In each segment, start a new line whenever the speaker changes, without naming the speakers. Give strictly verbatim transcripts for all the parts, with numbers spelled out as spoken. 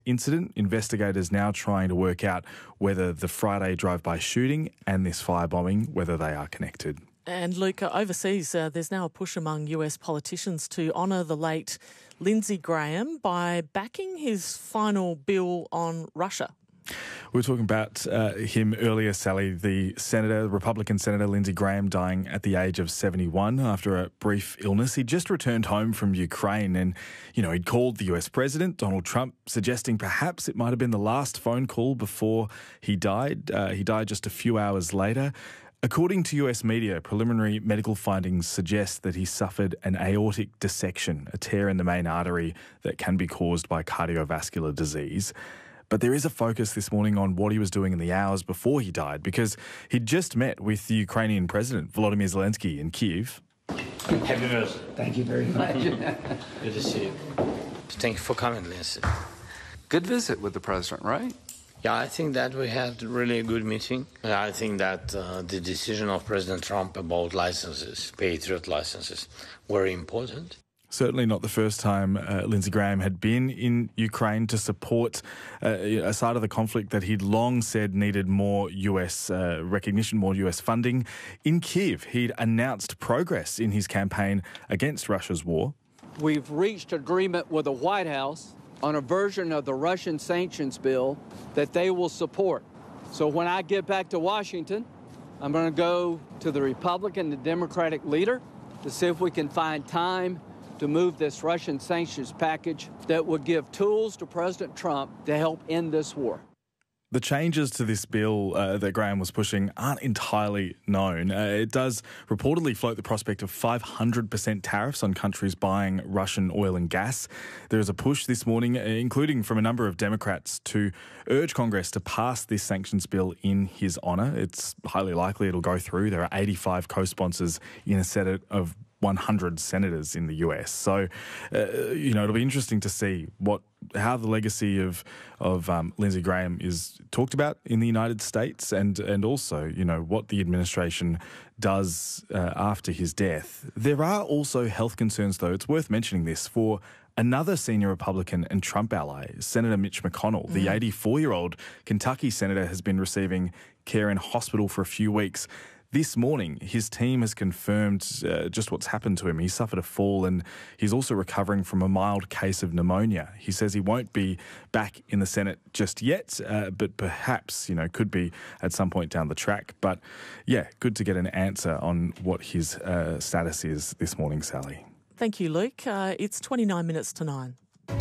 incident. Investigators now trying to work out whether the Friday drive-by shooting and this firebombing, whether they are connected.
And Luke, overseas, uh, there's now a push among U S politicians to honour the late Lindsey Graham by backing his final bill on Russia.
We were talking about uh, him earlier, Sally, the Senator, Republican Senator Lindsey Graham, dying at the age of seventy-one after a brief illness. He'd just returned home from Ukraine and, you know, he'd called the U S President, Donald Trump, suggesting perhaps it might have been the last phone call before he died. Uh, he died just a few hours later. According to U S media, preliminary medical findings suggest that he suffered an aortic dissection, a tear in the main artery that can be caused by cardiovascular disease. But there is a focus this morning on what he was doing in the hours before he died, because he'd just met with the Ukrainian President, Volodymyr Zelensky, in Kyiv.
Happy birthday.
Thank you very much.
Good to see you. Thank you for coming, Lindsay.
Good visit with the President, right?
Yeah, I think that we had really a good meeting. I think that uh, the decision of President Trump about licenses, Patriot licenses, were important.
Certainly not the first time uh, Lindsey Graham had been in Ukraine to support uh, a side of the conflict that he'd long said needed more U S uh, recognition, more U S funding. In Kyiv, he'd announced progress in his campaign against Russia's war.
We've reached agreement with the White House on a version of the Russian sanctions bill that they will support. So when I get back to Washington, I'm going to go to the Republican and Democratic leader to see if we can find time to move this Russian sanctions package that would give tools to President Trump to help end this war.
The changes to this bill uh, that Graham was pushing aren't entirely known. Uh, it does reportedly float the prospect of five hundred percent tariffs on countries buying Russian oil and gas. There is a push this morning, including from a number of Democrats, to urge Congress to pass this sanctions bill in his honour. It's highly likely it'll go through. There are eighty-five co-sponsors in a Senate of one hundred senators in the U S. So, uh, you know, it'll be interesting to see what how the legacy of of um, Lindsey Graham is talked about in the United States, and and also, you know, what the administration does uh, after his death. There are also health concerns, though. It's worth mentioning this for another senior Republican and Trump ally, Senator Mitch McConnell. Mm. The eighty-four-year-old Kentucky senator has been receiving care in hospital for a few weeks. This morning, his team has confirmed uh, just what's happened to him. He suffered a fall and he's also recovering from a mild case of pneumonia. He says he won't be back in the Senate just yet, uh, but perhaps, you know, could be at some point down the track. But yeah, good to get an answer on what his uh, status is this morning, Sally.
Thank you, Luke. Uh, it's twenty-nine minutes to nine.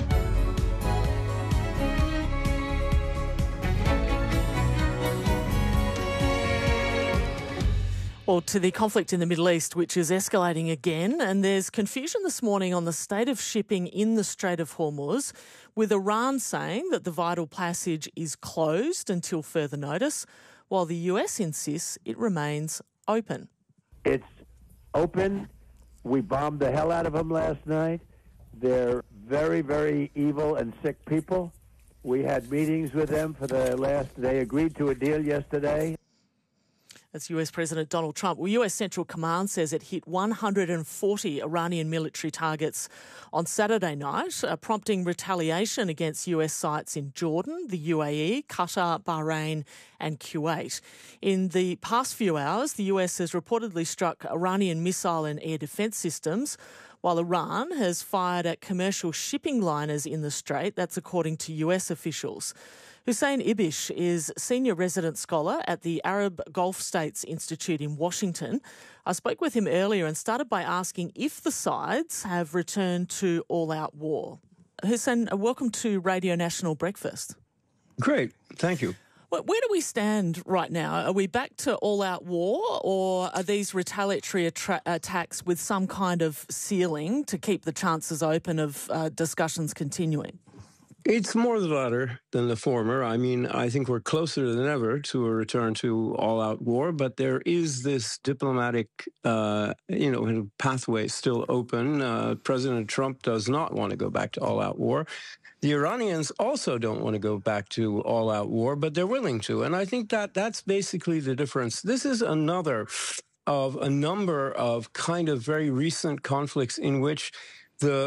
Well, to the conflict in the Middle East, which is escalating again, and there's confusion this morning on the state of shipping in the Strait of Hormuz, with Iran saying that the vital passage is closed until further notice, while the U S insists it remains open.
It's open. We bombed the hell out of them last night. They're very, very evil and sick people. We had meetings with them for the last, they agreed to a deal yesterday.
That's U S President Donald Trump. Well, U S Central Command says it hit one hundred forty Iranian military targets on Saturday night, uh, prompting retaliation against U S sites in Jordan, the U A E, Qatar, Bahrain and Kuwait. In the past few hours, the U S has reportedly struck Iranian missile and air defence systems, while Iran has fired at commercial shipping liners in the Strait. That's according to U S officials. Hussein Ibish is Senior Resident Scholar at the Arab Gulf States Institute in Washington. I spoke with him earlier and started by asking if the sides have returned to all-out war. Hussein, welcome to Radio National Breakfast.
Great, thank you.
Where do we stand right now? Are we back to all-out war, or are these retaliatory attra- attacks with some kind of ceiling to keep the chances open of uh, discussions continuing?
It's more the latter than the former. I mean, I think we're closer than ever to a return to all-out war, but there is this diplomatic, uh, you know, pathway still open. Uh, President Trump does not want to go back to all-out war. The Iranians also don't want to go back to all-out war, but they're willing to. And I think that that's basically the difference. This is another of a number of kind of very recent conflicts in which the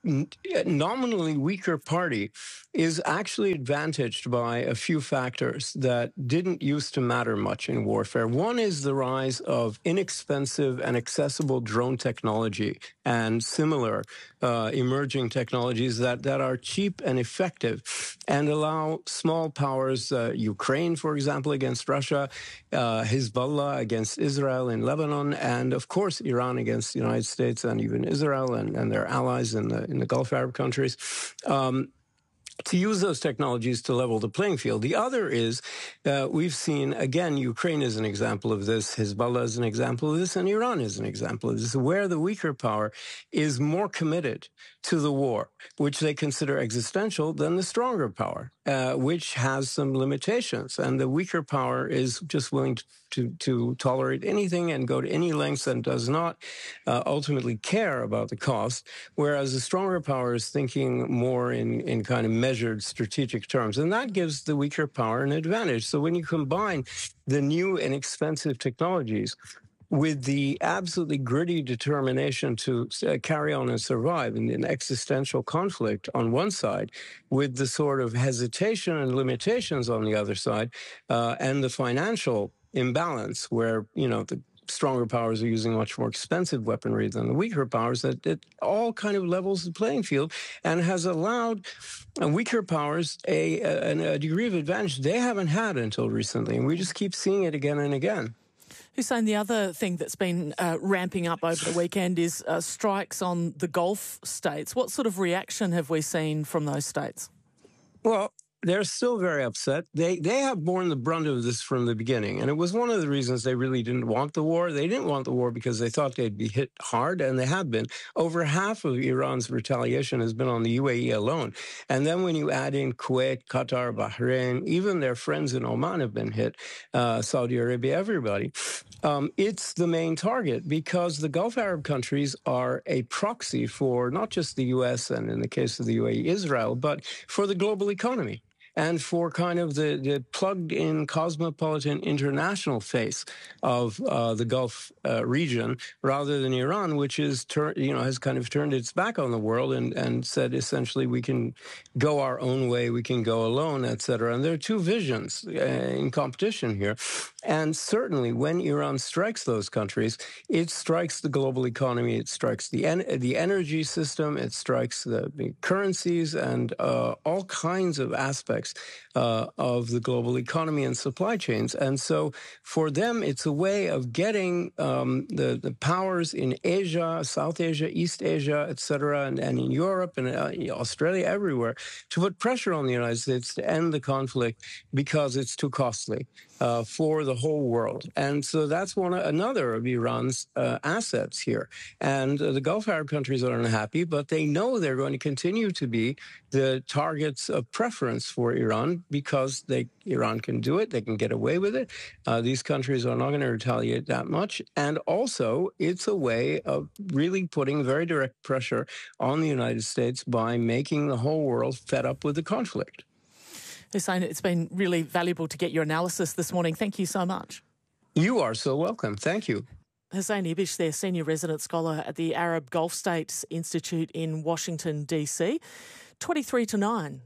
nominally weaker party is actually advantaged by a few factors that didn't used to matter much in warfare. One is the rise of inexpensive and accessible drone technology and similar uh, emerging technologies that, that are cheap and effective and allow small powers, uh, Ukraine, for example, against Russia, uh, Hezbollah against Israel in Lebanon, and of course Iran against the United States and even Israel and, and their allies in the in the Gulf Arab countries, um, to use those technologies to level the playing field. The other is uh, we've seen, again, Ukraine is an example of this, Hezbollah is an example of this, and Iran is an example of this, where the weaker power is more committed to the war, which they consider existential, than the stronger power, uh, which has some limitations. And the weaker power is just willing to, to, to tolerate anything and go to any lengths and does not uh, ultimately care about the cost, whereas the stronger power is thinking more in, in kind of measured strategic terms. And that gives the weaker power an advantage. So when you combine the new and expensive technologies with the absolutely gritty determination to uh, carry on and survive in an existential conflict on one side, with the sort of hesitation and limitations on the other side, uh, and the financial imbalance where, you know, the stronger powers are using much more expensive weaponry than the weaker powers, that it all kind of levels the playing field and has allowed uh, weaker powers a, a, a degree of advantage they haven't had until recently. And we just keep seeing it again and again.
Hussein, the other thing that's been uh, ramping up over the weekend is uh, strikes on the Gulf states. What sort of reaction have we seen from those states?
Well, they're still very upset. They they have borne the brunt of this from the beginning. And it was one of the reasons they really didn't want the war. They didn't want the war because they thought they'd be hit hard, and they have been. Over half of Iran's retaliation has been on the U A E alone. And then when you add in Kuwait, Qatar, Bahrain, even their friends in Oman have been hit, uh, Saudi Arabia, everybody. Um, it's the main target because the Gulf Arab countries are a proxy for not just the U S and, in the case of the U A E, Israel, but for the global economy and for kind of the, the plugged-in cosmopolitan international face of uh, the Gulf uh, region, rather than Iran, which is tur- you know has kind of turned its back on the world and, and said essentially we can go our own way, we can go alone, et cetera. And there are two visions uh, in competition here. And certainly when Iran strikes those countries, it strikes the global economy, it strikes the en- the energy system, it strikes the, the currencies and uh, all kinds of aspects Uh, of the global economy and supply chains. And so for them, it's a way of getting um, the, the powers in Asia, South Asia, East Asia, et cetera, and, and in Europe and uh, Australia, everywhere, to put pressure on the United States to end the conflict because it's too costly uh, for the whole world. And so that's one another of Iran's uh, assets here. And uh, the Gulf Arab countries are unhappy, but they know they're going to continue to be the targets of preference for Iran because they Iran can do it, they can get away with it. Uh, these countries are not going to retaliate that much. And also, it's a way of really putting very direct pressure on the United States by making the whole world fed up with the conflict.
Hussein, it's been really valuable to get your analysis this morning. Thank you so much.
You are so welcome. Thank you.
Hussein Ibish, their senior resident scholar at the Arab Gulf States Institute in Washington, D C. twenty-three to nine.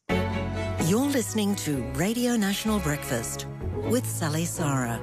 You're listening to Radio National Breakfast with Sally Sarah.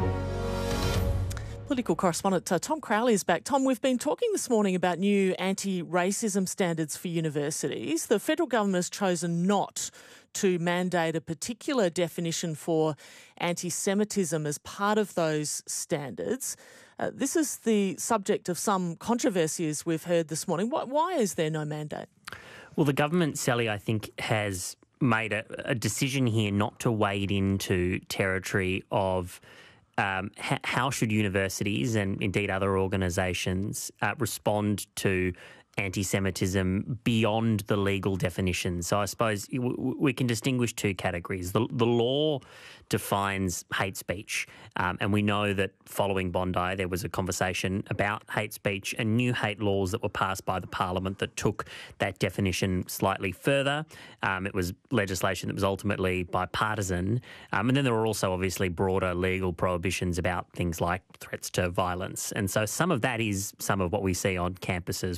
Political correspondent uh, Tom Crowley is back. Tom, we've been talking this morning about new anti-racism standards for universities. The federal government has chosen not to mandate a particular definition for anti-Semitism as part of those standards. Uh, this is the subject of some controversy, as we've heard this morning. Why, why is there no mandate?
Well, the government, Sally, I think, has made a, a decision here not to wade into territory of um, ha- how should universities and indeed other organisations uh, respond to anti-Semitism beyond the legal definition. So I suppose w- we can distinguish two categories. The, the law defines hate speech, um, and we know that following Bondi there was a conversation about hate speech and new hate laws that were passed by the Parliament that took that definition slightly further. Um, it was legislation that was ultimately bipartisan, um, and then there were also obviously broader legal prohibitions about things like threats to violence. And so some of that is some of what we see on campuses. One of the things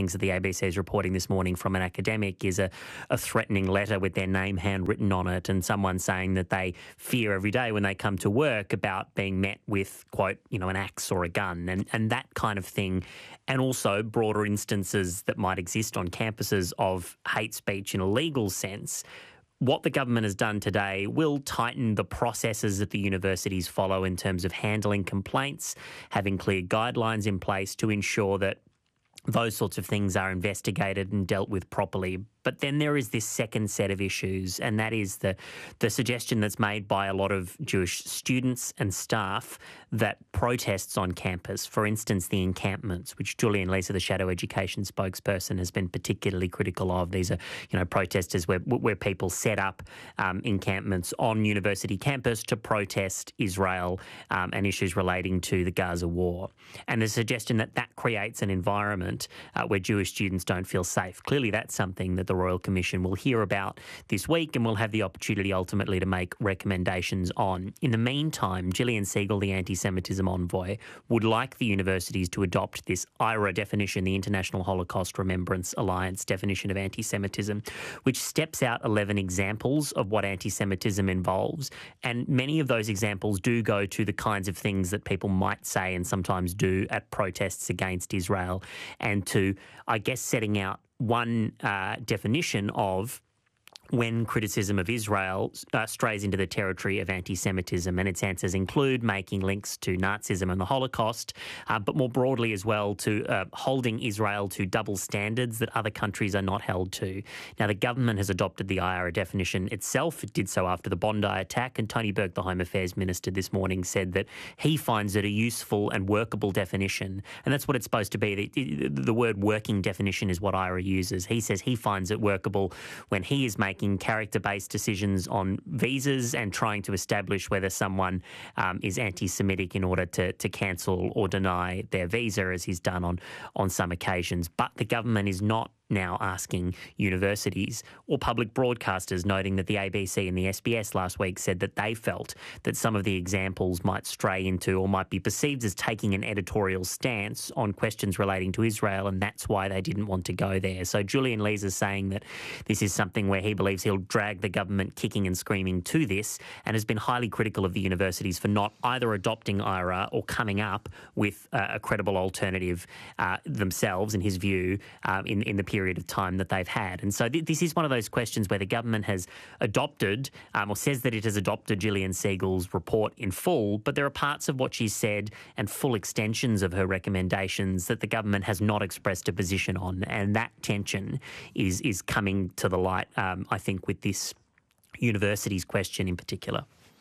things that the A B C is reporting this morning from an academic is a, a threatening letter with their name handwritten on it, and someone saying that they fear every day when they come to work about being met with, quote, you know, an axe or a gun, and, and that kind of thing. And also broader instances that might exist on campuses of hate speech in a legal sense. What the government has done today will tighten the processes that the universities follow in terms of handling complaints, having clear guidelines in place to ensure that those sorts of things are investigated and dealt with properly. But then there is this second set of issues, and that is the, the suggestion that's made by a lot of Jewish students and staff that protests on campus, for instance, the encampments, which Julian Leeser, the Shadow Education spokesperson, has been particularly critical of. These are, you know, protesters where, where people set up um, encampments on university campus to protest Israel um, and issues relating to the Gaza war. And the suggestion that that creates an environment uh, where Jewish students don't feel safe. Clearly, that's something that the Royal Commission will hear about this week, and we'll have the opportunity ultimately to make recommendations on. In the meantime, Gillian Segal, the anti-Semitism envoy, would like the universities to adopt this I R A definition, the International Holocaust Remembrance Alliance definition of anti-Semitism, which steps out eleven examples of what anti-Semitism involves. And many of those examples do go to the kinds of things that people might say and sometimes do at protests against Israel, and to, I guess, setting out one uh, definition of when criticism of Israel uh, strays into the territory of anti-Semitism, and its answers include making links to Nazism and the Holocaust, uh, but more broadly as well to uh, holding Israel to double standards that other countries are not held to. Now, the government has adopted the I R A definition itself. It did so after the Bondi attack, and Tony Burke, the Home Affairs Minister, this morning said that he finds it a useful and workable definition, and that's what it's supposed to be. The, the word working definition is what I R A uses. He says he finds it workable when he is making Making character-based decisions on visas and trying to establish whether someone um, is anti-Semitic in order to, to cancel or deny their visa, as he's done on, on some occasions. But the government is not now asking universities or public broadcasters, noting that the A B C and the S B S last week said that they felt that some of the examples might stray into or might be perceived as taking an editorial stance on questions relating to Israel, and that's why they didn't want to go there. So Julian Leeser is saying that this is something where he believes he'll drag the government kicking and screaming to this, and has been highly critical of the universities for not either adopting I R A or coming up with uh, a credible alternative uh, themselves, in his view, um, in, in the period period of time that they've had. And so th- this is one of those questions where the government has adopted um, or says that it has adopted Gillian Segal's report in full, but there are parts of what she said and full extensions of her recommendations that the government has not expressed a position on. And that tension is, is coming to the light, um, I think, with this university's question in particular.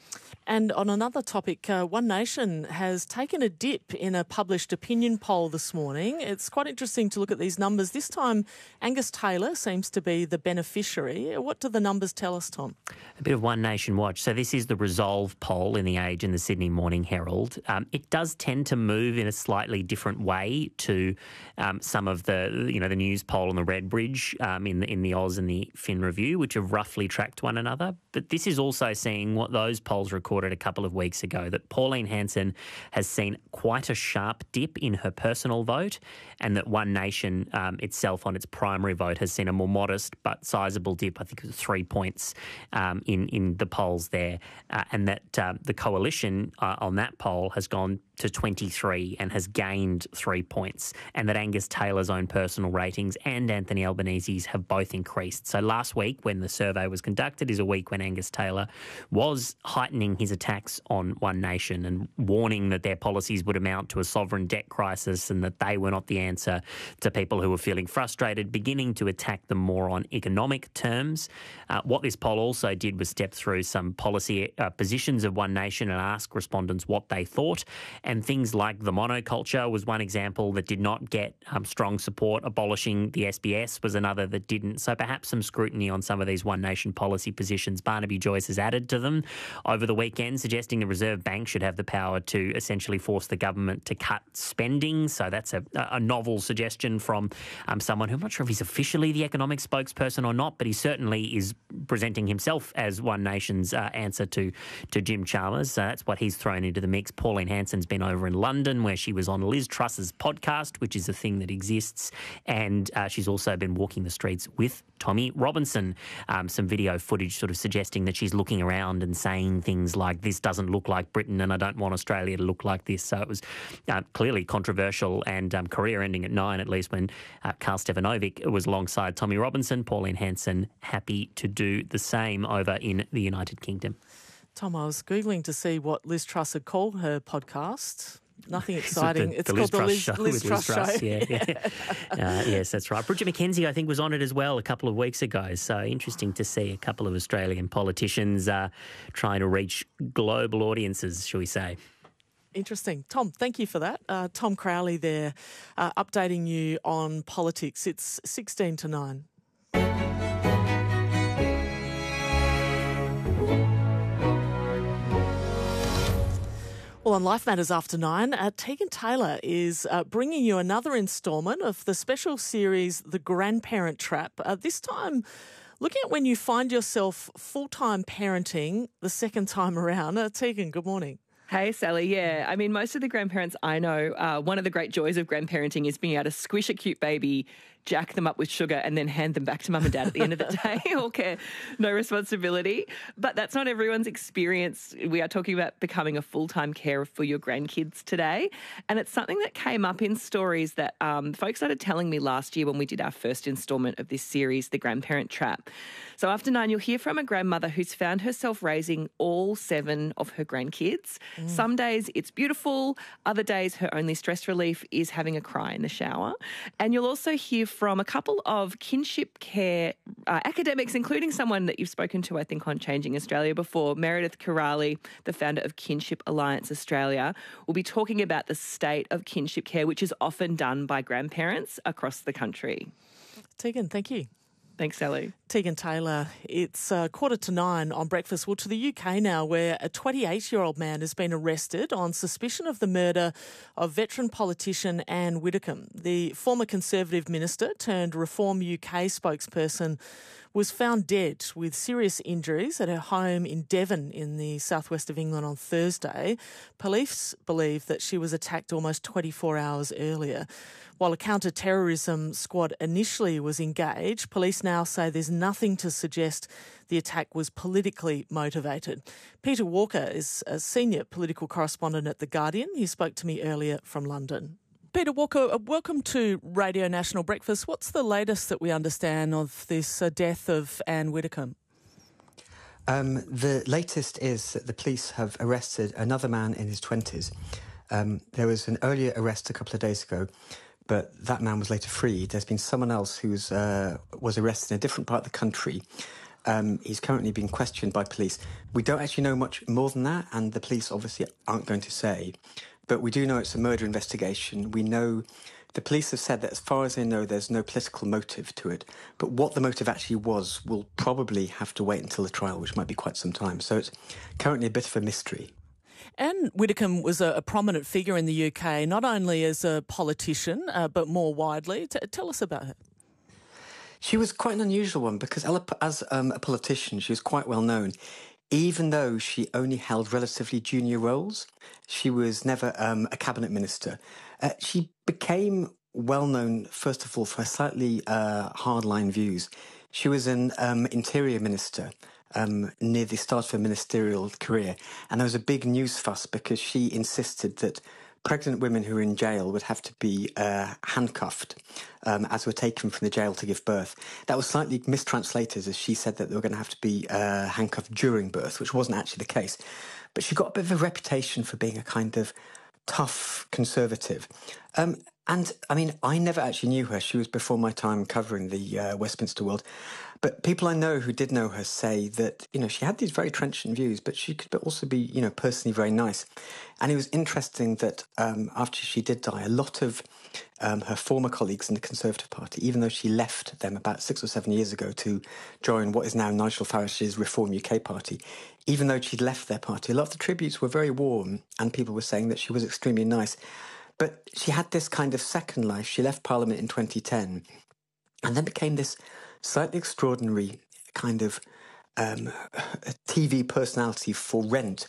And on another topic, uh, One Nation has taken a dip in a published opinion poll this morning. It's quite interesting to look at these numbers. This time, Angus Taylor seems to be the beneficiary. What do the numbers tell us, Tom?
A bit of One Nation watch. So this is the Resolve poll in The Age and the Sydney Morning Herald. Um, it does tend to move in a slightly different way to um, some of the, you know, the news poll on the Redbridge um, in the in the Oz and the Fin Review, which have roughly tracked one another. But this is also seeing what those polls recorded a couple of weeks ago, that Pauline Hanson has seen quite a sharp dip in her personal vote, and that One Nation um, itself on its primary vote has seen a more modest but sizable dip. I think it was three points um, in, in the polls there, uh, and that uh, the coalition uh, on that poll has gone to twenty-three and has gained three points, and that Angus Taylor's own personal ratings and Anthony Albanese's have both increased. So last week, when the survey was conducted, is a week when Angus Taylor was heightening his attacks on One Nation and warning that their policies would amount to a sovereign debt crisis and that they were not the answer to people who were feeling frustrated, beginning to attack them more on economic terms. Uh, what this poll also did was step through some policy uh, positions of One Nation and ask respondents what they thought. And things like the monoculture was one example that did not get um, strong support. Abolishing the S B S was another that didn't. So perhaps some scrutiny on some of these One Nation policy positions. Barnaby Joyce has added to them over the weekend, suggesting the Reserve Bank should have the power to essentially force the government to cut spending. So that's a, a novel suggestion from um, someone who, I'm not sure if he's officially the economic spokesperson or not, but he certainly is presenting himself as One Nation's uh, answer to, to Jim Chalmers. So that's what he's thrown into the mix. Pauline Hanson's been been over in London where she was on Liz Truss's podcast, which is a thing that exists, and uh, she's also been walking the streets with Tommy Robinson. Um, some video footage sort of suggesting that she's looking around and saying things like, this doesn't look like Britain and I don't want Australia to look like this. So it was uh, clearly controversial and um, career-ending at nine, at least, when uh, Karl Stefanovic was alongside Tommy Robinson. Pauline Hanson happy to do the same over in the United Kingdom.
Tom, I was Googling to see what Liz Truss had called her podcast. Nothing exciting.
the,
it's
the
called the Liz,
show
Liz Truss,
Liz Truss
show.
Yeah, yeah. uh, yes, that's right. Bridget McKenzie, I think, was on it as well a couple of weeks ago. So interesting to see a couple of Australian politicians uh, trying to reach global audiences, shall we say.
Interesting. Tom, thank you for that. Uh, Tom Crowley there, uh, updating you on politics. It's sixteen to nine. Well, on Life Matters After Nine, uh, Tegan Taylor is uh, bringing you another instalment of the special series, The Grandparent Trap. Uh, this time, looking at when you find yourself full-time parenting the second time around. Uh, Tegan, good morning.
Hey, Sally. Yeah, I mean, most of the grandparents I know, uh, one of the great joys of grandparenting is being able to squish a cute baby, jack them up with sugar and then hand them back to mum and dad at the end of the day. All care, no responsibility. But that's not everyone's experience. We are talking about becoming a full-time carer for your grandkids today. And it's something that came up in stories that um, folks started telling me last year when we did our first instalment of this series, The Grandparent Trap. So after nine, you'll hear from a grandmother who's found herself raising all seven of her grandkids. Mm. Some days it's beautiful. Other days her only stress relief is having a cry in the shower. And you'll also hear from a couple of kinship care uh, academics, including someone that you've spoken to, I think, on Changing Australia before, Meredith Kiraly, the founder of Kinship Alliance Australia, will be talking about the state of kinship care, which is often done by grandparents across the country.
Tegan, thank you.
Thanks, Sally.
Tegan Taylor, it's uh, quarter to nine on Breakfast. Well, to the U K now, where a twenty-eight-year-old man has been arrested on suspicion of the murder of veteran politician Anne Widdecombe. The former Conservative minister turned Reform U K spokesperson was found dead with serious injuries at her home in Devon in the southwest of England on Thursday. Police believe that she was attacked almost twenty-four hours earlier. While a counter-terrorism squad initially was engaged, police now say there's nothing to suggest the attack was politically motivated. Peter Walker is a senior political correspondent at The Guardian. He spoke to me earlier from London. Peter Walker, welcome to Radio National Breakfast. What's the latest that we understand of this uh, death of Anne Widdecombe?
Um, the latest is that the police have arrested another man in his twenties. Um, there was an earlier arrest a couple of days ago, but that man was later freed. There's been someone else who uh, was arrested in a different part of the country. Um, he's currently being questioned by police. We don't actually know much more than that, and the police obviously aren't going to say. But we do know it's a murder investigation. We know the police have said that as far as they know, there's no political motive to it. But what the motive actually was will probably have to wait until the trial, which might be quite some time. So it's currently a bit of a mystery.
Anne Widdecombe was a, a prominent figure in the U K, not only as a politician, uh, but more widely. T- tell us about her.
She was quite an unusual one because as um, a politician, she was quite well known. Even though she only held relatively junior roles, she was never um, a cabinet minister. Uh, she became well known, first of all, for her slightly uh, hardline views. She was an um, interior minister um, near the start of her ministerial career, and there was a big news fuss because she insisted that pregnant women who were in jail would have to be uh, handcuffed um, as were taken from the jail to give birth. That was slightly mistranslated as she said that they were going to have to be uh, handcuffed during birth, which wasn't actually the case. But she got a bit of a reputation for being a kind of tough conservative. Um, and, I mean, I never actually knew her. She was before my time covering the uh, Westminster world. But people I know who did know her say that, you know, she had these very trenchant views, but she could also be, you know, personally very nice. And it was interesting that um, after she did die, a lot of um, her former colleagues in the Conservative Party, even though she left them about six or seven years ago to join what is now Nigel Farage's Reform U K party, even though she'd left their party, a lot of the tributes were very warm and people were saying that she was extremely nice. But she had this kind of second life. She left Parliament in twenty ten and then became this slightly extraordinary kind of um, T V personality for rent.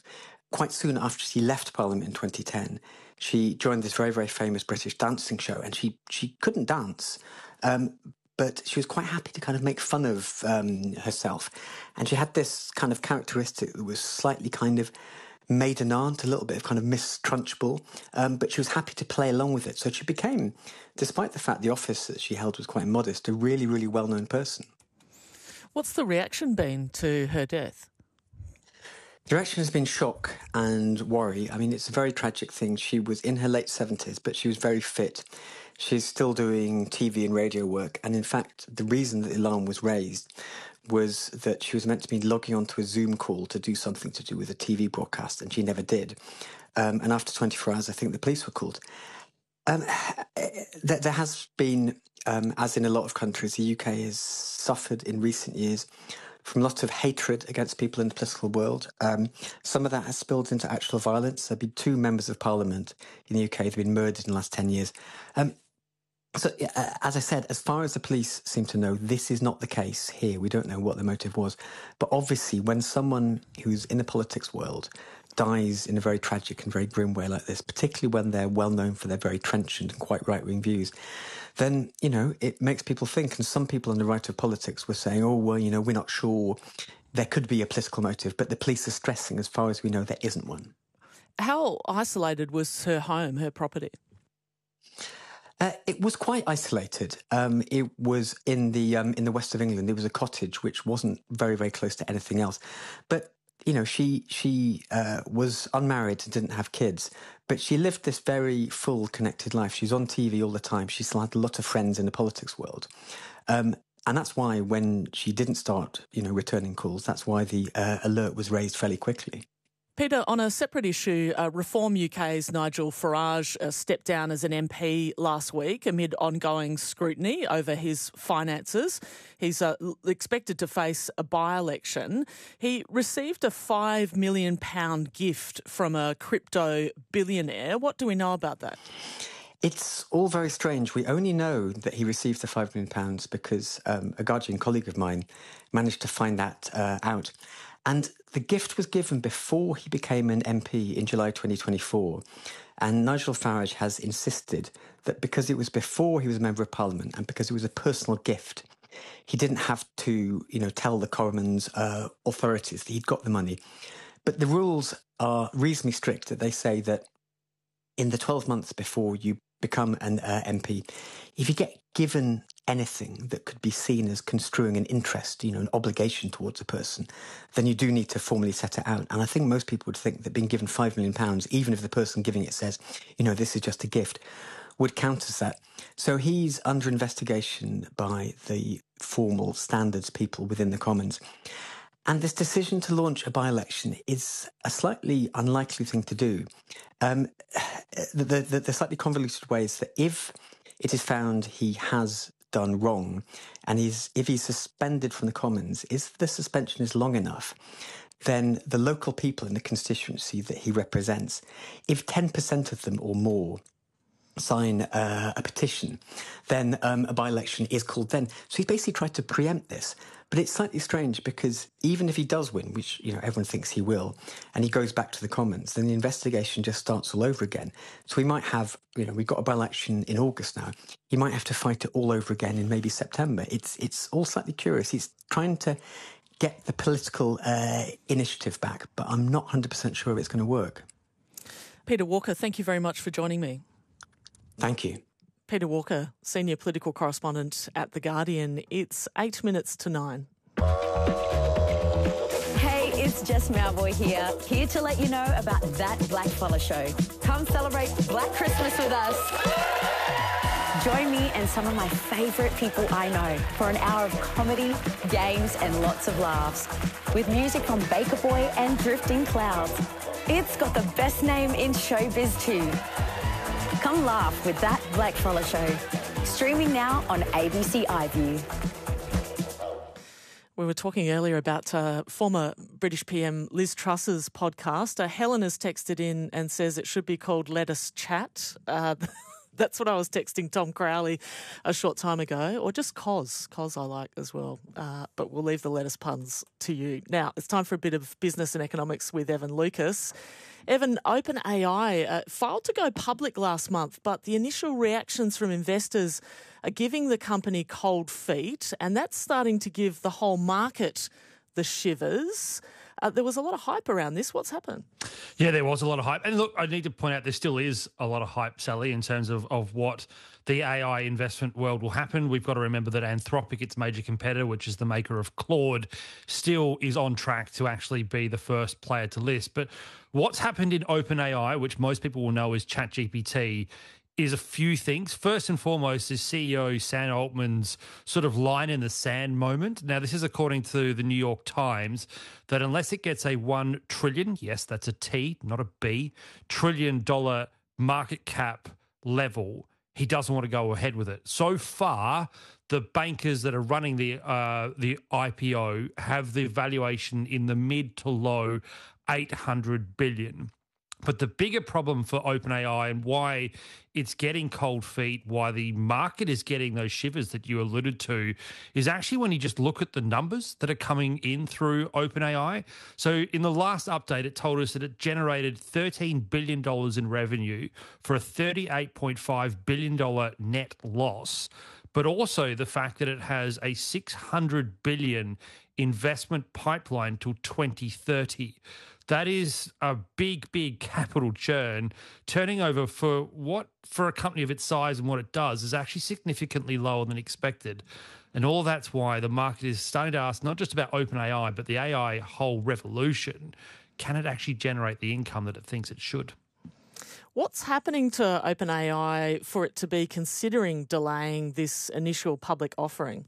quite soon after she left Parliament in twenty ten, she joined this very, very famous British dancing show, and she, she couldn't dance, um, but she was quite happy to kind of make fun of um, herself. And she had this kind of characteristic that was slightly kind of maiden aunt, a little bit of kind of Miss Trunchbull, um, but she was happy to play along with it. So she became, despite the fact the office that she held was quite modest, a really, really well-known person.
What's the reaction been to her death?
The reaction has been shock and worry. I mean, it's a very tragic thing. She was in her late seventies, but she was very fit. She's still doing T V and radio work. And in fact, the reason that the alarm was raised was that she was meant to be logging onto a Zoom call to do something to do with a T V broadcast, and she never did. Um, and after twenty-four hours, I think the police were called. Um, there, there has been, um, as in a lot of countries, the U K has suffered in recent years from lots of hatred against people in the political world. Um, some of that has spilled into actual violence. There have been two members of Parliament in the U K that have been murdered in the last ten years. Um, So, uh, as I said, as far as the police seem to know, this is not the case here. We don't know what the motive was. But obviously, when someone who's in the politics world dies in a very tragic and very grim way like this, particularly when they're well known for their very trenchant and quite right-wing views, then, you know, it makes people think. And some people on the right of politics were saying, oh, well, you know, we're not sure. There could be a political motive, but the police are stressing, as far as we know, there isn't one.
How isolated was her home, her property?
Uh, it was quite isolated. Um, it was in the um, in the west of England. There was a cottage which wasn't very, very close to anything else. But, you know, she she uh, was unmarried and didn't have kids. But she lived this very full, connected life. She was on T V all the time. She still had a lot of friends in the politics world. Um, and that's why when she didn't start, you know, returning calls, that's why the uh, alert was raised fairly quickly.
Peter, on a separate issue, uh, Reform U K's Nigel Farage uh, stepped down as an M P last week amid ongoing scrutiny over his finances. He's uh, expected to face a by-election. He received a five million pounds gift from a crypto billionaire. What do we know about that?
It's all very strange. We only know that he received the five million pounds because um, a Guardian colleague of mine managed to find that uh, out. And the gift was given before he became an M P in July twenty twenty-four. And Nigel Farage has insisted that because it was before he was a Member of Parliament and because it was a personal gift, he didn't have to, you know, tell the Commons uh, authorities that he'd got the money. But the rules are reasonably strict, that they say that in the twelve months before you become an uh, M P, if you get given anything that could be seen as construing an interest, you know, an obligation towards a person, then you do need to formally set it out. And I think most people would think that being given five million pounds, even if the person giving it says, you know, this is just a gift, would count as that. So he's under investigation by the formal standards people within the Commons. And this decision to launch a by-election is a slightly unlikely thing to do. Um, the, the, the slightly convoluted way is that if it is found he has done wrong, and he's if he's suspended from the Commons, if the suspension is long enough, then the local people in the constituency that he represents, if ten percent of them or more sign uh, a petition, then um, a by-election is called then. So he's basically tried to preempt this. But it's slightly strange because even if he does win, which, you know, everyone thinks he will, and he goes back to the Commons, then the investigation just starts all over again. So we might have, you know, we've got a by-election in August now. He might have to fight it all over again in maybe September. It's it's all slightly curious. He's trying to get the political uh, initiative back, but I'm not one hundred percent sure if it's going to work.
Peter Walker, thank you very much for joining me.
Thank you.
Peter Walker, senior political correspondent at The Guardian. It's eight minutes to nine.
Hey, it's Jess Mauboy here, here to let you know about That Blackfella Show. Come celebrate Black Christmas with us. Join me and some of my favourite people I know for an hour of comedy, games and lots of laughs. With music from Baker Boy and Drifting Clouds. It's got the best name in showbiz too. Come laugh with That Blackfella Show. Streaming now on A B C iView.
We were talking earlier about uh, former British P M Liz Truss's podcast. Uh, Helen has texted in and says it should be called Let Us Chat. Uh, That's what I was texting Tom Crowley a short time ago, or just Cos. Cos I like as well. Uh, but we'll leave the lettuce puns to you. Now, it's time for a bit of business and economics with Evan Lucas. Evan, OpenAI uh, filed to go public last month, but the initial reactions from investors are giving the company cold feet, and that's starting to give the whole market the shivers. Uh, there was a lot of hype around this. What's happened?
Yeah, there was a lot of hype. And look, I need to point out there still is a lot of hype, Sally, in terms of, of what the A I investment world will happen. We've got to remember that Anthropic, its major competitor, which is the maker of Claude, still is on track to actually be the first player to list. But what's happened in OpenAI, which most people will know is ChatGPT, is a few things. First and foremost is C E O Sam Altman's sort of line in the sand moment. Now, this is according to the New York Times, that unless it gets a one trillion, yes, that's a T, not a B, trillion dollar market cap level, he doesn't want to go ahead with it. So far, the bankers that are running the uh, the I P O have the valuation in the mid to low eight hundred billion. But the bigger problem for OpenAI and why it's getting cold feet, why the market is getting those shivers that you alluded to, is actually when you just look at the numbers that are coming in through OpenAI. So in the last update, it told us that it generated thirteen billion dollars in revenue for a thirty-eight point five billion dollars net loss, but also the fact that it has a six hundred billion dollars investment pipeline till twenty thirty. That is a big, big capital churn. Turning over for what, for a company of its size and what it does, is actually significantly lower than expected. And all that's why the market is starting to ask not just about OpenAI, but the A I whole revolution. Can it actually generate the income that it thinks it should?
What's happening to OpenAI for it to be considering delaying this initial public offering?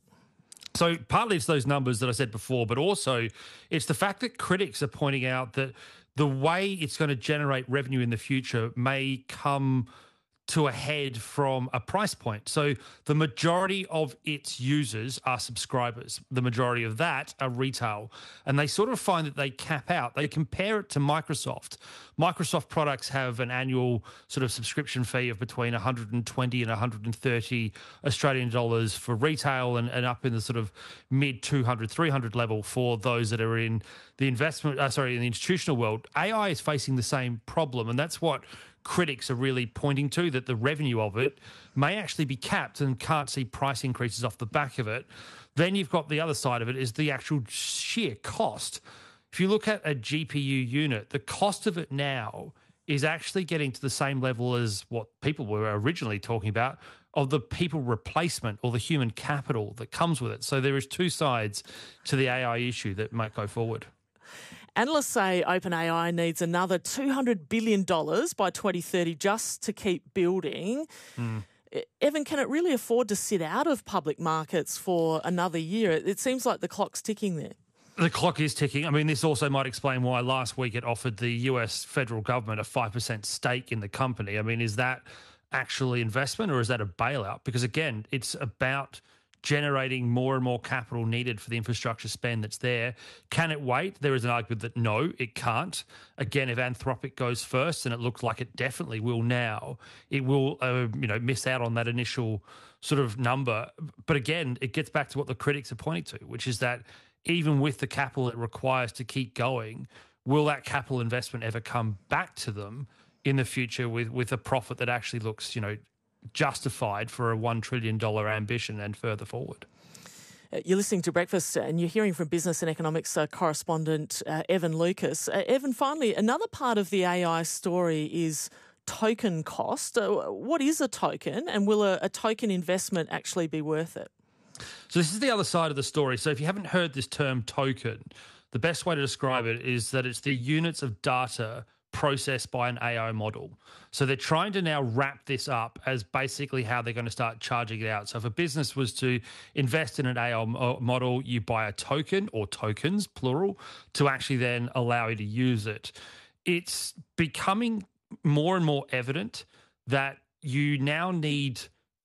So partly it's those numbers that I said before, but also it's the fact that critics are pointing out that the way it's going to generate revenue in the future may come to a head from a price point. So the majority of its users are subscribers. The majority of that are retail. And they sort of find that they cap out. They compare it to Microsoft. Microsoft products have an annual sort of subscription fee of between one hundred twenty and one hundred thirty Australian dollars for retail, and, and up in the sort of mid two hundred, three hundred level for those that are in the investment, uh, sorry, in the institutional world. A I is facing the same problem, and that's what critics are really pointing to, that the revenue of it may actually be capped and can't see price increases off the back of it. Then you've got the other side of it is the actual sheer cost. If you look at a G P U unit, the cost of it now is actually getting to the same level as what people were originally talking about of the people replacement or the human capital that comes with it. So there is two sides to the A I issue that might go forward.
Analysts say OpenAI needs another two hundred billion dollars by twenty thirty just to keep building. Mm. Evan, can it really afford to sit out of public markets for another year? It seems like the clock's ticking there.
The clock is ticking. I mean, this also might explain why last week it offered the U S federal government a five percent stake in the company. I mean, is that actually investment or is that a bailout? Because, again, it's about generating more and more capital needed for the infrastructure spend that's there. Can it wait? There is an argument that no, it can't. Again, if Anthropic goes first, and it looks like it definitely will now, it will uh, you know, miss out on that initial sort of number. But again, it gets back to what the critics are pointing to, which is that even with the capital it requires to keep going, will that capital investment ever come back to them in the future with, with a profit that actually looks, you know, justified for a one trillion dollars ambition and further forward?
You're listening to Breakfast and you're hearing from business and economics uh, correspondent uh, Evan Lucas. Uh, Evan, finally, another part of the A I story is token cost. Uh, what is a token, and will a, a token investment actually be worth it?
So this is the other side of the story. So if you haven't heard this term token, the best way to describe it is that it's the units of data processed by an A I model. So they're trying to now wrap this up as basically how they're going to start charging it out. So if a business was to invest in an A I model, you buy a token or tokens, plural, to actually then allow you to use it. It's becoming more and more evident that you now need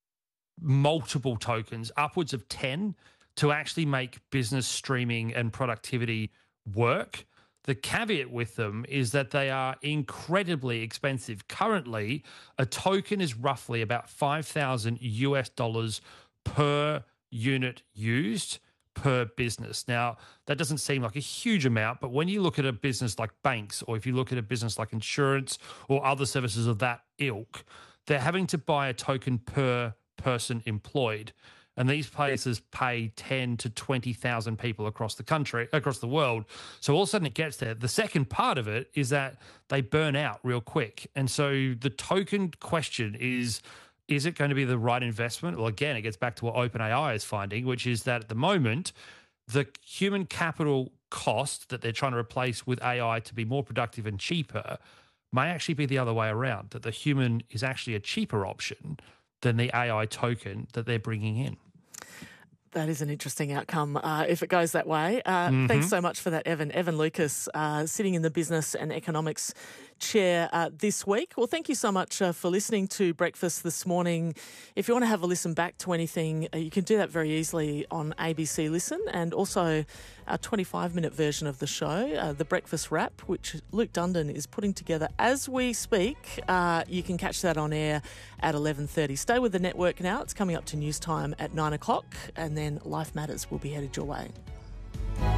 multiple tokens, upwards of ten, to actually make business streaming and productivity work. The caveat with them is that they are incredibly expensive. Currently, a token is roughly about five thousand US dollars per unit used per business. Now, that doesn't seem like a huge amount, but when you look at a business like banks, or if you look at a business like insurance or other services of that ilk, they're having to buy a token per person employed. And these places pay ten to twenty thousand people across the country, across the world. So all of a sudden it gets there. The second part of it is that they burn out real quick. And so the token question is, is it going to be the right investment? Well, again, it gets back to what OpenAI is finding, which is that at the moment, the human capital cost that they're trying to replace with A I to be more productive and cheaper may actually be the other way around, that the human is actually a cheaper option than the A I token that they're bringing in.
That is an interesting outcome uh, if it goes that way. Uh,
Mm-hmm.
Thanks so much for that, Evan. Evan Lucas, uh, sitting in the Business and Economics chair uh, this week. Well, thank you so much uh, for listening to Breakfast this morning. If you want to have a listen back to anything, uh, you can do that very easily on A B C Listen, and also our twenty-five minute version of the show, uh, The Breakfast Wrap, which Luke Dundon is putting together as we speak. Uh, you can catch that on air at eleven thirty. Stay with the network now. It's coming up to news time at nine o'clock, and then Life Matters will be headed your way.